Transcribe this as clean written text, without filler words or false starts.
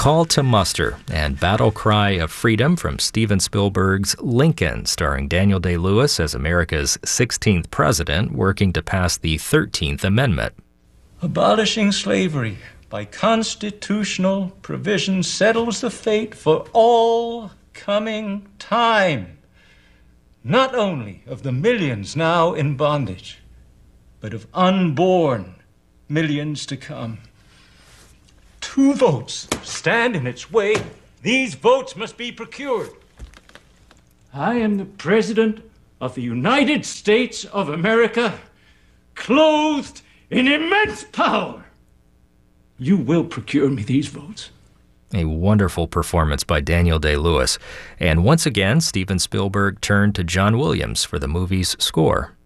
Call to Muster and Battle Cry of Freedom from Steven Spielberg's Lincoln, starring Daniel Day-Lewis as America's 16th president working to pass the 13th Amendment. Abolishing slavery by constitutional provision settles the fate for all coming time, not only of the millions now in bondage, but of unborn millions to come. 2 votes stand in its way. These votes must be procured. I am the President of the United States of America, clothed in immense power. You will procure me these votes. A wonderful performance by Daniel Day-Lewis. And once again, Steven Spielberg turned to John Williams for the movie's score.